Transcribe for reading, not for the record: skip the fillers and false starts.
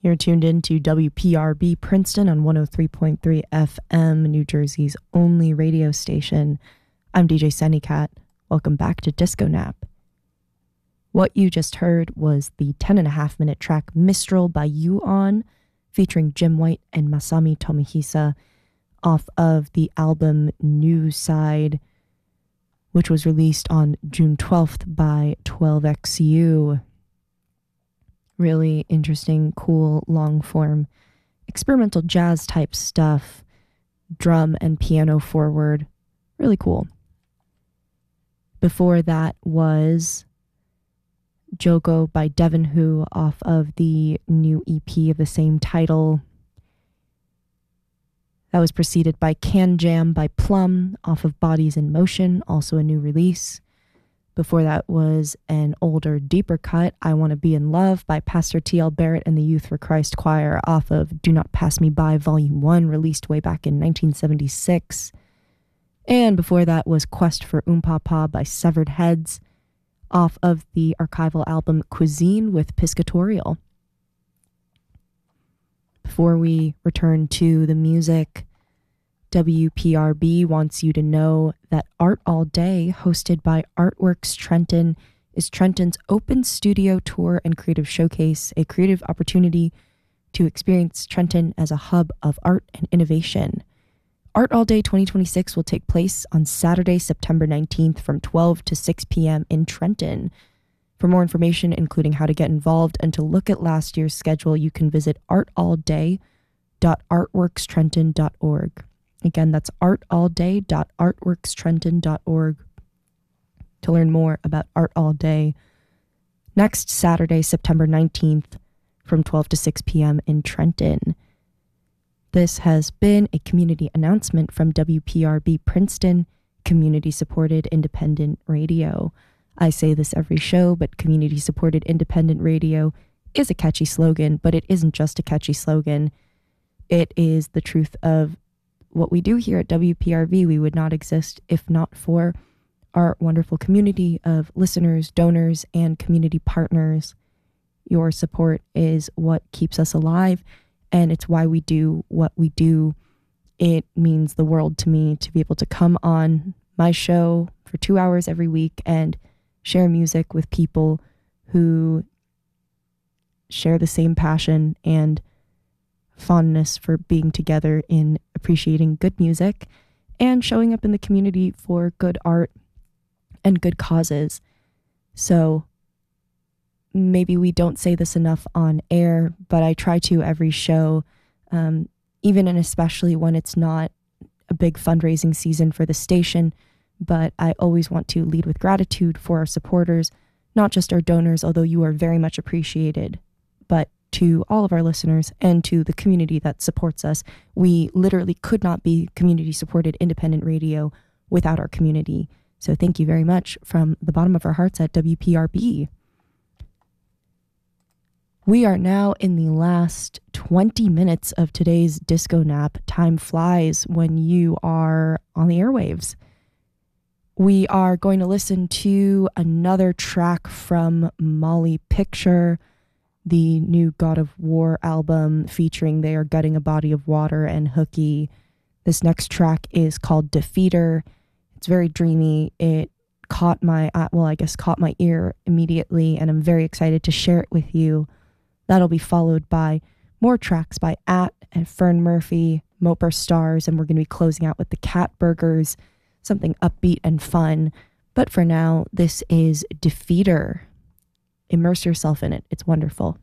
You're tuned in to WPRB Princeton on 103.3 FM, New Jersey's only radio station. I'm DJ Sennycat. Welcome back to Disco Nap. What you just heard was the 10.5-minute track Mistral by Yu-On, featuring Jim White and Masami Tomohisa, off of the album New Side, which was released on June 12th by 12XU. Really interesting, cool, long-form, experimental jazz type stuff, drum and piano forward. Really cool. Before that was Jogo by Devin Hu off of the new EP of the same title. That was preceded by Can Jam by Plum off of Bodies in Motion, also a new release. Before that was an older, deeper cut, I Want to Be in Love by Pastor T.L. Barrett and the Youth for Christ Choir off of Do Not Pass Me By Volume 1, released way back in 1976. And before that was Quest for Papa by Severed Heads off of the archival album Cuisine with Piscatorial. Before we return to the music, WPRB wants you to know that Art All Day, hosted by Artworks Trenton, is Trenton's open studio tour and creative showcase, a creative opportunity to experience Trenton as a hub of art and innovation. Art All Day 2026 will take place on Saturday, September 19th from 12 to 6 p.m. in Trenton. For more information, including how to get involved and to look at last year's schedule, you can visit artallday.artworkstrenton.org. Again, that's artallday.artworkstrenton.org to learn more about Art All Day. Next Saturday, September 19th from 12 to 6 p.m. in Trenton. This has been a community announcement from WPRB Princeton, community-supported independent radio. I say this every show, but community-supported independent radio is a catchy slogan, but it isn't just a catchy slogan. It is the truth of what we do here at WPRV. We would not exist if not for our wonderful community of listeners, donors, and community partners. Your support is what keeps us alive, and it's why we do what we do. It means the world to me to be able to come on my show for 2 hours every week and share music with people who share the same passion and fondness for being together in appreciating good music and showing up in the community for good art and good causes. So maybe we don't say this enough on air, but I try to every show, even and especially when it's not a big fundraising season for the station. But I always want to lead with gratitude for our supporters, not just our donors, although you are very much appreciated, but to all of our listeners and to the community that supports us. We literally could not be community-supported independent radio without our community. So thank you very much from the bottom of our hearts at WPRB. We are now in the last 20 minutes of today's Disco Nap. Time flies when you are on the airwaves. We are going to listen to another track from Molly Picture, the new God of War album featuring They Are Gutting a Body of Water and Hooky. This next track is called Defeater. It's very dreamy. It caught my ear immediately, and I'm very excited to share it with you. That'll be followed by more tracks by At and Fern Murphy, Moper Stars, and we're going to be closing out with the Cat Burgers, something upbeat and fun. But for now, this is Defeater. Immerse yourself in it. It's wonderful.